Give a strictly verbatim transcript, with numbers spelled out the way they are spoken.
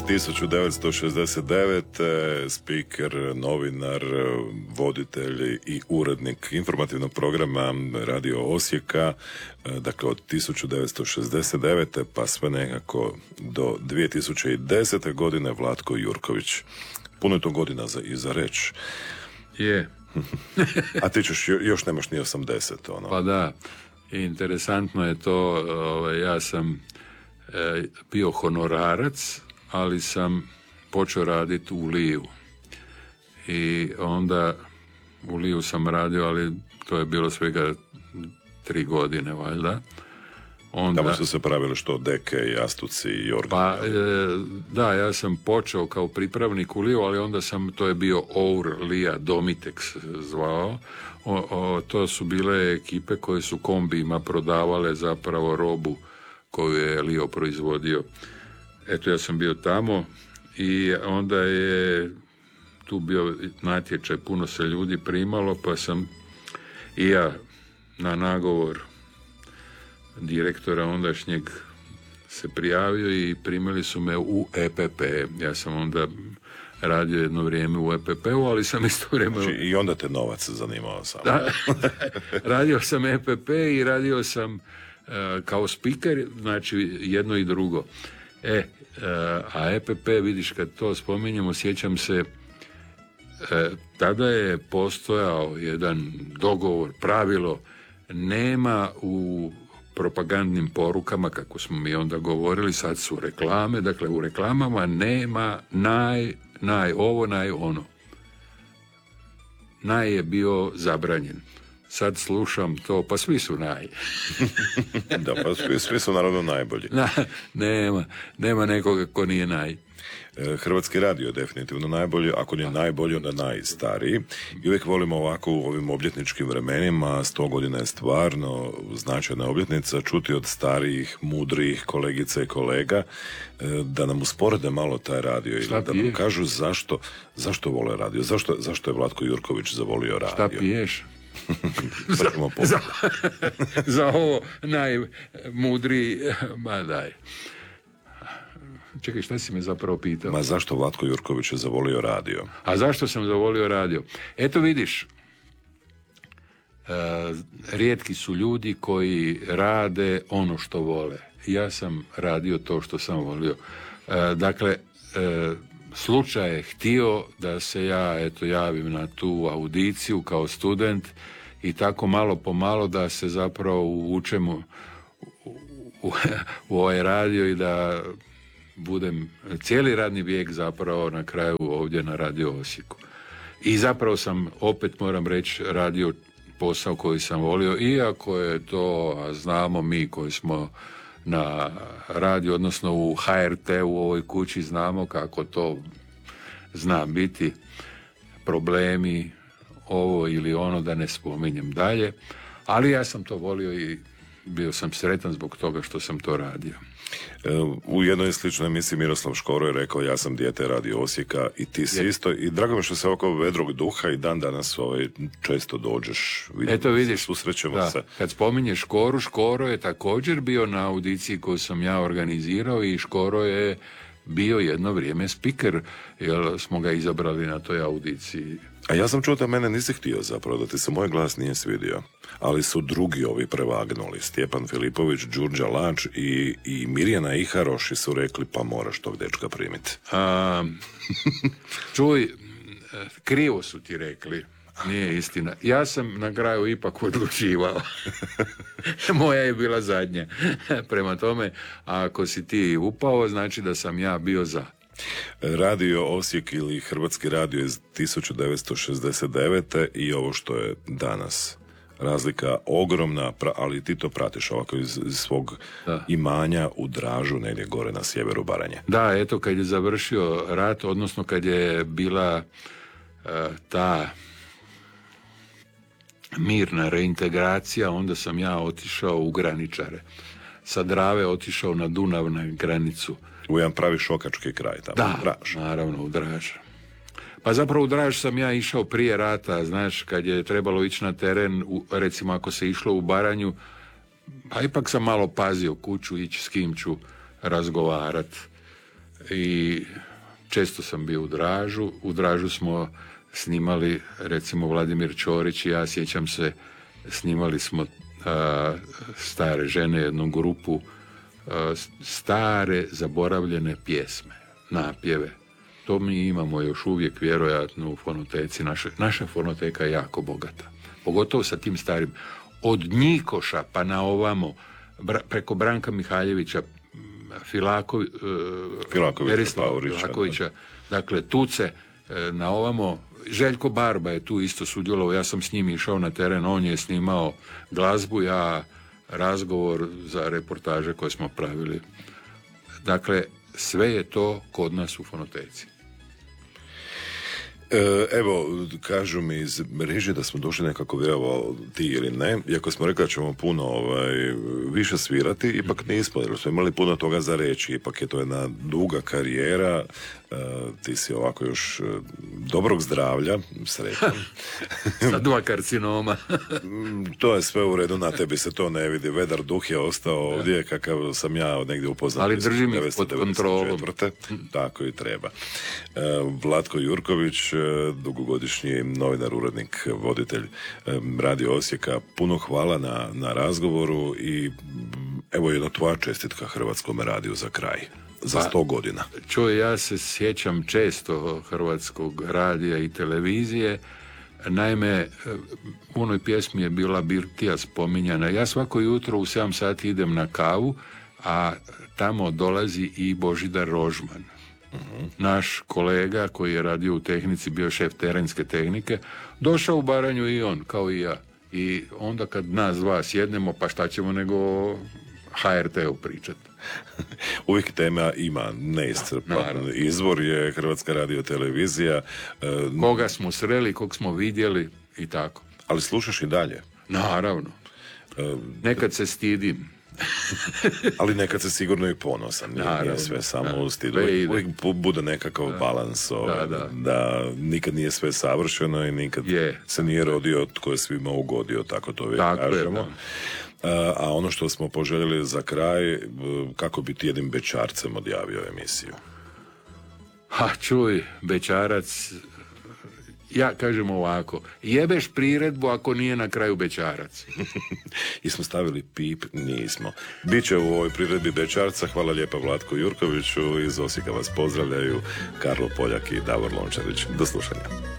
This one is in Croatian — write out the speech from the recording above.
tisuću devetsto šezdeset devete. Speaker, novinar, voditelj i urednik informativnog programa Radio Osijeka, dakle od tisuću devetsto šezdeset devete pa sve nekako do dvije tisuće desete. godine Vlatko Jurković. Puno je to godina za, i za reći. Je. A ti ćeš, još nemaš ni osamdeset. Ono. Pa da, interesantno je to, ovaj, ja sam e, bio honorarac, ali sam počeo raditi u Liju. I onda u Liju sam radio, ali to je bilo svega tri godine, valjda. Onda, tamo su se pravili što deke, jastuci i organ. Pa, e, da, ja sam počeo kao pripravnik u Liju, ali onda sam, to je bio Our Lija Domitex zvao. O, o, to su bile ekipe koje su kombijima prodavale zapravo robu koju je Lio proizvodio. Eto, ja sam bio tamo i onda je tu bio natječaj, puno se ljudi primalo, pa sam i ja na nagovor direktora ondašnjeg se prijavio i primili su me u E P P. Ja sam onda radio jedno vrijeme u E P P-u, ali sam isto vrijeme... Znači, i onda te novac zanimao sam. Da, radio sam E P P i radio sam uh, kao speaker, znači jedno i drugo. E, uh, a E P P, vidiš, kad to spominjemo, sjećam se, uh, tada je postojao jedan dogovor, pravilo, nema u propagandnim porukama, kako smo mi onda govorili, sad su reklame, dakle u reklamama nema naj, naj ovo, naj ono. Naj je bio zabranjen. Sad slušam to, pa svi su naj. Da, pa svi, svi su naravno najbolji. Na, nema, nema nekoga ko nije naj. Hrvatski radio je definitivno najbolji, ako nije najbolji, onda najstariji. I uvijek volimo ovako u ovim obljetničkim vremenima, sto godina je stvarno značajna obljetnica, čuti od starijih, mudrijih kolegica i kolega da nam usporede malo taj radio i da nam kažu zašto, zašto vole radio, zašto, zašto je Vlatko Jurković zavolio radio. Šta piješ? za, za ovo najmudriji, ma daj. Čekaj, šta si me zapravo pitao? Ma zašto Vlatko Jurković je zavolio radio? A zašto sam zavolio radio? Eto vidiš, e, rijetki su ljudi koji rade ono što vole. Ja sam radio to što sam volio. E, dakle, e, slučaj je htio da se ja eto javim na tu audiciju kao student i tako malo po malo da se zapravo uvučem u, u, u, u ovaj radio i da budem cijeli radni vijek zapravo na kraju ovdje na Radio Osijeku. I zapravo sam, opet moram reći, radio posao koji sam volio, iako je to, a znamo mi koji smo na radiju, odnosno u H R T u ovoj kući, znamo kako to zna biti, problemi, ovo ili ono, da ne spominjem dalje, ali ja sam to volio i bio sam sretan zbog toga što sam to radio. U jednoj sličnoj emisiji Miroslav Škoro je rekao, ja sam dijete Radio Osijeka i ti si je. Isto, i drago mi što se oko vedrog duha i dan danas ovaj, često dođeš, vidimo, eto vidiš, susrećemo da, se. Kad spominješ Škoru, Škoro je također bio na audiciji koju sam ja organizirao i Škoro je bio jedno vrijeme speaker, jer smo ga izabrali na toj audiciji. A ja sam čuo da mene nisi htio zapravo, da ti se moj glas nije svidio, ali su drugi ovi prevagnuli, Stjepan Filipović, Đurđa Lač i, i Mirjana Iharoši su rekli, pa moraš tog dečka primiti. A, čuj, krivo su ti rekli, nije istina. Ja sam na kraju ipak odlučivao. Moja je bila zadnja. Prema tome, ako si ti upao, znači da sam ja bio za. Radio Osijek ili Hrvatski radio iz tisuću devetsto šezdeset devete i ovo što je danas. Razlika ogromna, ali ti to pratiš ovako iz, iz svog da. imanja u Dražu, negdje gore na sjeveru Baranje. Da, eto, kad je završio rat, odnosno kad je bila uh, ta mirna reintegracija, onda sam ja otišao u graničare. Sa Drave otišao na Dunav na granicu. U jedan pravi šokački kraj tamo. Da, u Draž. naravno, u Draž. Pa zapravo u Draž sam ja išao prije rata, znaš, kad je trebalo ići na teren, u, recimo ako se išlo u Baranju, pa ipak sam malo pazio kuću, ići s kim ću razgovarat. i često sam bio u Dražu. U Dražu smo snimali, recimo Vladimir Ćorić i ja, sjećam se, snimali smo a, stare žene, jednu grupu, a, stare zaboravljene pjesme, napjeve. To mi imamo još uvijek vjerojatno u fonoteci. Naše, naša fonoteka je jako bogata. Pogotovo sa tim starim. Od Njikoša pa na ovamo, bra, preko Branka Mihaljevića, Filakovi, Filakovića, Filakovića, dakle Tuce, na ovamo, Željko Barba je tu isto sudjelovao, ja sam s njim išao na teren, on je snimao glazbu, ja razgovor za reportaže koje smo pravili. Dakle, sve je to kod nas u fonoteci. Evo, kažu mi iz režije da smo došli nekako, vjerovao ti ili ne, iako smo rekli da ćemo puno ovaj, više svirati, ipak nismo, jer smo imali puno toga za reći, ipak je to jedna duga karijera, uh, ti si ovako još uh, dobrog zdravlja, sretan. Sa dva karcinoma. To je sve u redu, na tebi se to ne vidi, vedar duh je ostao ovdje, kakav sam ja negdje upoznat. Ali držim ih pod kontrolom. Tako i treba. Uh, Vlatko Jurković, dugogodišnji novinar, urednik, voditelj Radio Osijeka. Puno hvala na, na razgovoru i evo jedna tvoja čestitka Hrvatskom radiju za kraj. Za sto pa, godina. Čuj, ja se sjećam često Hrvatskog radija i televizije. Naime, u onoj pjesmi je bila birtija spominjana. Ja svako jutro u sedam sati idem na kavu, a tamo dolazi i Božidar Rožman. Uh-huh. Naš kolega koji je radio u tehnici, bio šef terenske tehnike, došao u Baranju i on, kao i ja. I onda kad nas dva sjednemo, pa šta ćemo nego ha er te-u pričati. Uvijek tema ima neiscrpan izvor, je Hrvatska radiotelevizija. Koga smo sreli, kog smo vidjeli i tako. Ali slušaš i dalje? Naravno. Nekad se stidim. Ali nekad se sigurno i ponosan, nije, nije sve samo u stilu, uvijek bude nekakav da, balans, ovaj, da, da. da nikad nije sve savršeno i nikad je. Se nije rodio tko je svima ugodio, tako to uvijek kažemo. Je, a, a ono što smo poželjeli za kraj, kako bi ti jednim bećarcem odjavio emisiju? Ha, čuj, bećarac, ja kažem ovako, jebeš priredbu ako nije na kraju bećarac. I smo stavili pip, nismo. Biće u ovoj priredbi bećarca. Hvala lijepa Vlatku Jurkoviću, iz Osijeka vas pozdravljaju Karlo Poljak i Davor Lončarić. Do slušanja.